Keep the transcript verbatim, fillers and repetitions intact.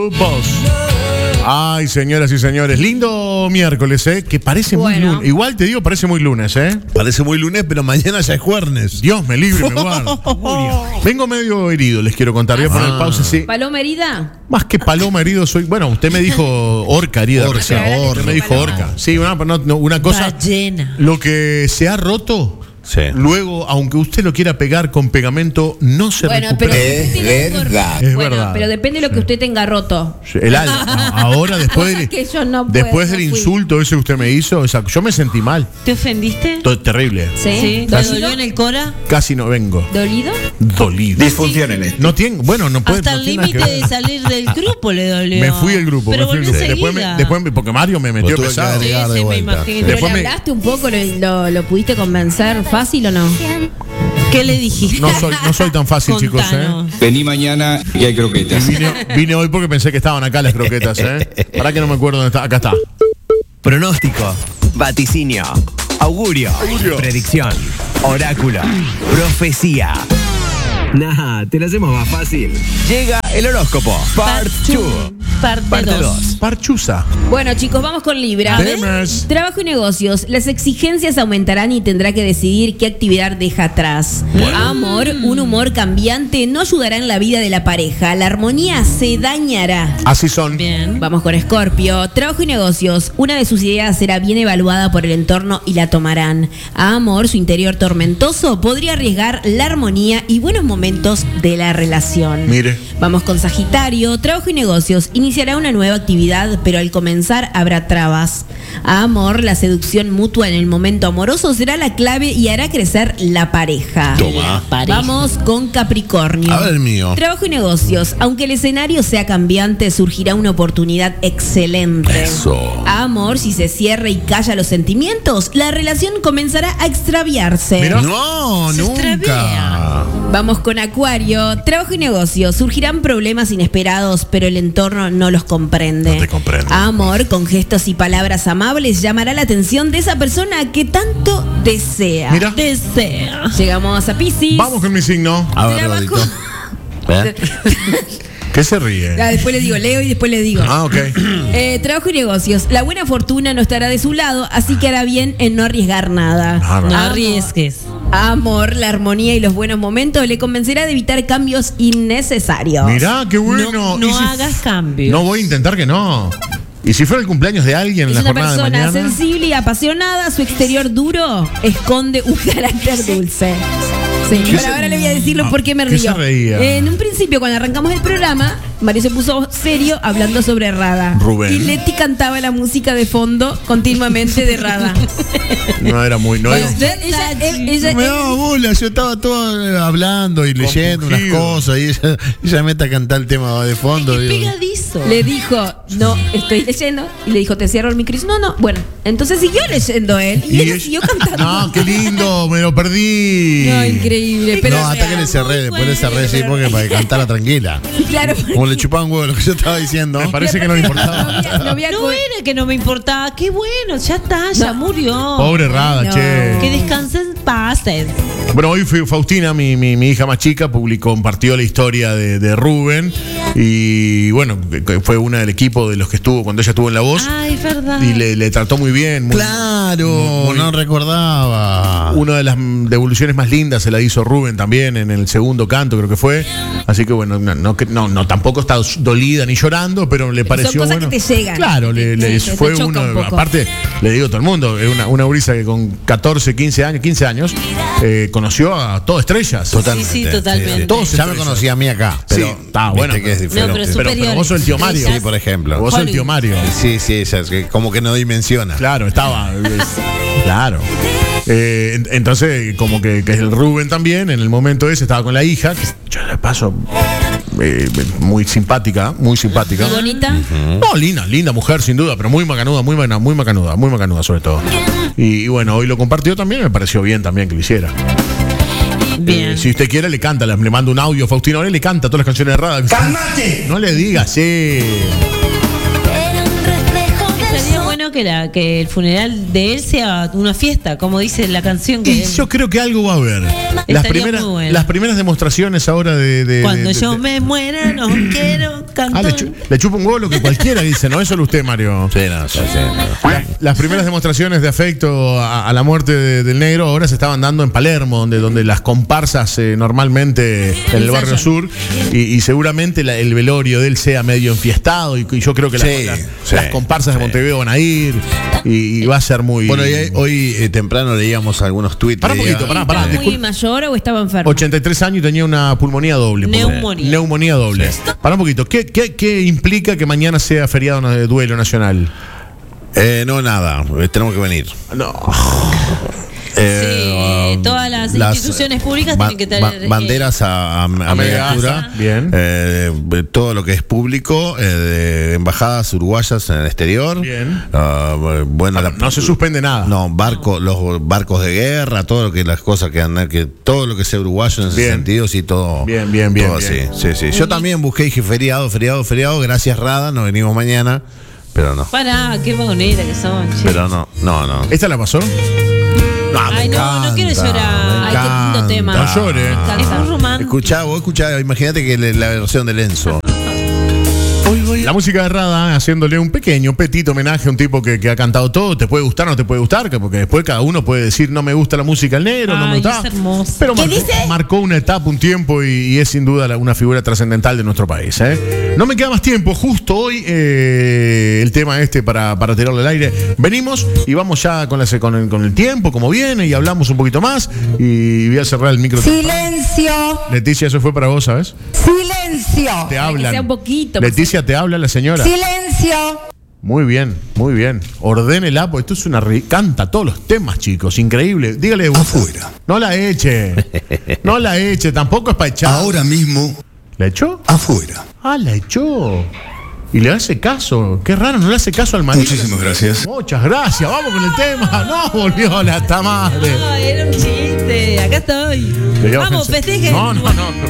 Boss. Ay, señoras y señores, lindo miércoles, ¿eh? Que parece Bueno. muy lunes. Igual te digo, parece muy lunes, ¿eh? Parece muy lunes, pero mañana ya es jueves. Dios me libre y me guarde. Vengo medio herido, les quiero contar. Voy a poner Ah. pausa, sí. ¿Paloma herida? Más que paloma herido soy. Bueno, usted me dijo orca herida. Orca, recién. orca. Usted me dijo orca. Sí, una, no, no, una cosa. Ballena. Lo que se ha roto. Sí. Luego, aunque usted lo quiera pegar con pegamento, no se Bueno, recupera. pero Es usted tiene verdad. que- Es bueno, verdad. pero depende de lo que usted tenga roto. El alma. Ahora, después, Cosas del, que yo no puedo, después del no fui. insulto ese que usted me hizo, esa- yo me sentí mal. ¿Te ofendiste? Todo terrible. ¿Sí? ¿Te Casi- dolió en el cora? Casi no vengo. ¿Dolido? Dolido. Disfunciones. No tiene, bueno, no puede. Hasta no el tiene nada que límite ver. de salir del grupo le dolió. Me fui del grupo. Pero me fui del volvió grupo. Después, me, enseguida. después me- porque Mario me metió Lo tuve que pesado. Sí, agregar de sí, me vuelta. imagino. ¿Pero Después le me- hablaste un poco? ¿Lo, lo, lo pudiste convencer fácil o no? ¿Qué le dijiste? No soy, no soy tan fácil, chicos, ¿eh? Contanos. Vení mañana y hay croquetas. Vine, vine hoy porque pensé que estaban acá las croquetas, ¿eh? Para que no me acuerdo dónde está. Acá está. Pronóstico, vaticinio, augurio, predicción, oráculo, profecía. Nah, te lo hacemos más fácil. Llega el horóscopo, Part dos. Parte Parte dos. dos. Parchusa. Bueno, chicos, vamos con Libra. Demers. Trabajo y negocios. Las exigencias aumentarán y tendrá que decidir qué actividad deja atrás. Amor, un humor cambiante no ayudará en la vida de la pareja. La armonía se dañará. Así son. Bien. Vamos con Escorpio. Trabajo y negocios. Una de sus ideas será bien evaluada por el entorno y la tomarán. A Amor, su interior tormentoso podría arriesgar la armonía y buenos momentos de la relación. Mire. Vamos con Sagitario. Trabajo y negocios. Iniciará una nueva actividad, pero al comenzar habrá trabas. A Amor, la seducción mutua en el momento amoroso será la clave y hará crecer la pareja. Toma. Pareja. Vamos con Capricornio. A ver, el mío. Trabajo y negocios. Aunque el escenario sea cambiante, surgirá una oportunidad excelente. Eso. A Amor, si se cierra y calla los sentimientos, la relación comenzará a extraviarse. Mira. No, Se nunca. extravía. Vamos con Acuario. Trabajo y negocios. Surgirán problemas inesperados, pero el entorno no los comprende. No te comprende. A Amor, con gestos y palabras amables, llamará la atención de esa persona que tanto desea. Mira. Desea. Llegamos a Piscis. Vamos con mi signo. A ver, Trabajo- Rodito. ¿Eh? ¿Qué se ríe? Ah, después le digo, leo y después le digo. Ah, ok. Eh, trabajo y negocios. La buena fortuna no estará de su lado, así que hará bien en no arriesgar nada. Ah, No Amor- arriesgues. Amor, la armonía y los buenos momentos le convencerá de evitar cambios innecesarios. Mirá, qué bueno. No, no ¿Y si- hagas cambios. No voy a intentar que no. ¿Y si fuera el cumpleaños de alguien en Es la una jornada de persona mañana? sensible y apasionada, su exterior duro esconde un carácter dulce. Sí, ¿Qué pero se- ahora le voy a decirlo Ah, por qué me ¿qué río. se reía? Eh, en un principio, cuando arrancamos el programa, Mario se puso serio hablando sobre Rada. Rubén. Y Leti cantaba la música de fondo continuamente de Rada. No era muy. No era, Ella- ella- ella- No me daba bola, yo estaba todo eh, hablando y leyendo unas Compungido. cosas y ella, ella mete a cantar el tema de fondo. Es digo, pegadizo. le dijo, no, estoy leyendo. Y le dijo, te cierro el micro. Y dice, no, no. Bueno, entonces siguió leyendo él. Y, ella ella- siguió cantando. No, qué lindo, me lo perdí. No, increíble. Pero no, hasta que le cerré, después le cerré, sí, porque para que cantara tranquila. claro. Como le chupaban huevo lo que yo estaba diciendo. Me parece que no le No importaba. había- no había No co- era que no me importaba. Qué bueno, ya está, ya murió. Pobre Rada, No. che. Que descansen en paz. Bueno, hoy fue Faustina, mi, mi, mi hija más chica, publicó, compartió la historia de, de Rubén. Y bueno, que- que fue una del equipo de los que estuvo cuando ella estuvo en La Voz. Ay, es verdad. Y le, le trató muy bien. Muy, Claro, muy- no recordaba. Una de las mm, devoluciones más lindas se la hizo Rubén también en el segundo canto, creo que fue. Así que bueno, no, no, que- no, no tampoco está dolida ni llorando, pero le Son pareció cosas bueno. que te llegan. Claro, le, le- Sí, te fue choca uno. un poco. Aparte, le digo a todo el mundo, es una, una gurisa que con catorce, quince años, quince años, eh, conoció a todas estrellas. Totalmente. Sí, sí, totalmente. Todos Ya me estrellas. conocía a mí acá, pero Sí, está bueno, viste que es pero- diferente. No, pero Pero, pero superiores. vos sos el tío Mario. Sí, por ejemplo. Vos sos el tío Mario. Sí, sí, ella es que como que no dimensiona. Claro, estaba. es- claro. Eh, en- entonces, como que, que el Rubén también, en el momento ese, estaba con la hija, que yo le paso eh, muy simpática, muy simpática. ¿Y bonita? No, linda, linda mujer, sin duda, pero muy macanuda, muy, macanuda, muy macanuda, muy macanuda sobre todo. Y, y bueno, hoy lo compartió también, me pareció bien también que lo hiciera. Bien. Eh, si usted quiere, le canta, le, le mando un audio a Faustino, ahora le canta todas las canciones de Rada. ¡Cálmate! No le digas, sí. Sería bueno bueno que la que el funeral de él sea una fiesta, como dice la canción que Y él- yo creo que algo va a haber. Las Estaría primeras, muy bueno. las primeras demostraciones ahora de. de- Cuando de- de- yo de- me muera no quiero Ah, cantar. le, chu- le chupa un huevo lo que cualquiera dice, ¿no? Es solo usted, Mario. Sí, no, sí, sí, no. La- las primeras demostraciones de afecto a, a la muerte de- del negro ahora se estaban dando en Palermo, donde, donde las comparsas eh, normalmente en el barrio sur, y, y seguramente la- el velorio de él sea medio enfiestado, y, y yo creo que las- Sí, las, sí, las comparsas de sí. Montevideo van a ir, y, y va a ser muy... Bueno, y hoy, hoy, eh, temprano leíamos algunos tweets. Pará un de- poquito, pará, pará. ¿Estaba muy discul- mayor o estaba enfermo? ochenta y tres años y tenía una pulmonía doble. por- Neumonía. Neumonía doble. Para un poquito, ¿qué, qué, qué implica que mañana sea feriado na- de duelo nacional? Eh, no, nada, eh, tenemos que venir. No. Eh, Sí, todas las instituciones públicas ba- tienen que tener, ba- eh, banderas a, a, a media media altura. asta, bien. Eh, todo lo que es público, eh, de embajadas uruguayas en el exterior. Bien. Ah, bueno, la- No se suspende nada. No, barco, los barcos de guerra, todo lo que las cosas que andan, que todo lo que sea uruguayo en ese Bien. sentido, sí, todo. Bien, bien, bien, todo bien. así. Sí, sí. Yo también busqué, dije feriado, feriado, feriado. Gracias, Rada, nos venimos mañana. Pero no. Pará, qué vagonera que son, che. Pero no, no, no. ¿Esta la pasó? No, me Ay, no, no quiero encanta, llorar. me Ay, qué lindo encanta. tema. No llore. Es muy romántico. Escuchá, vos escuchá, imagínate que le- la versión de Lenzo. La música de Rada haciéndole un pequeño, petito homenaje a un tipo que, que ha cantado todo. Te puede gustar o no te puede gustar, que- porque después cada uno puede decir no me gusta la música del negro, no me Ay, gusta. es hermoso. Pero ¿Qué marcó, dice? marcó una etapa, un tiempo y, y es sin duda la- una figura trascendental de nuestro país. ¿eh? No me queda más tiempo, justo hoy eh, el tema este para, para tirarlo al aire. Venimos y vamos ya con, la, con, el, con el tiempo, como viene, y hablamos un poquito más. Y voy a cerrar el micro. Silencio, Leticia, eso fue para vos, ¿sabes? silencio, Te hablan. sea un poquito más. Leticia, te habla la señora. silencio. Muy bien, muy bien. Ordénela, porque esto es una... ri- Canta todos los temas, chicos. Increíble. Dígale... Afuera. No la eche. No la eche. Tampoco es para echar. Ahora mismo, ¿La echó? afuera. Ah, la echó. Y le hace caso. Qué raro, no le hace caso al marido. Muchísimas gracias. Muchas gracias. Vamos con el tema. No, volvió la ta madre. Ay, era un chiste. Acá estoy. Quería Vamos, ofensa- festejen. No, no, no.